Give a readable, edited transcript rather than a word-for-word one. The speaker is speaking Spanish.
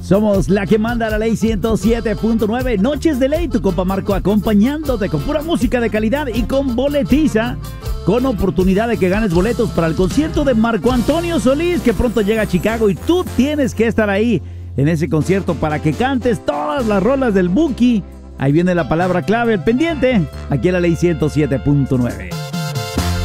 Somos la que manda la ley 107.9. Noches de Ley, tu compa Marco acompañándote con pura música de calidad y con boletiza, con oportunidad de que ganes boletos para el concierto de Marco Antonio Solís, que pronto llega a Chicago y tú tienes que estar ahí en ese concierto para que cantes todas las rolas del Buki. Ahí viene la palabra clave, el pendiente, aquí en la ley 107.9.